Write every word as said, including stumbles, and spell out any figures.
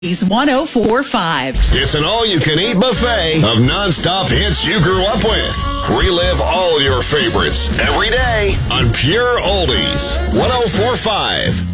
one oh four point five. It's an all-you-can-eat buffet of nonstop hits you grew up with. Relive all your favorites every day on Pure Oldies. one oh four point five.